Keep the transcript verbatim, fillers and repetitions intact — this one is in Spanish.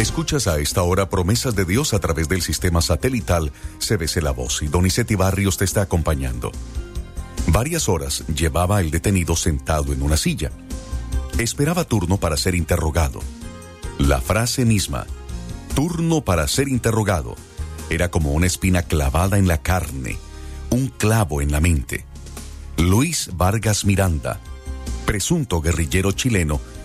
Escuchas a esta hora Promesas de Dios a través del sistema satelital C B C La Voz y Donizetti Barrios te está acompañando. Varias horas llevaba el detenido sentado en una silla. Esperaba turno para ser interrogado. La frase misma, turno para ser interrogado, era como una espina clavada en la carne, un clavo en la mente. Luis Vargas Miranda, presunto guerrillero chileno,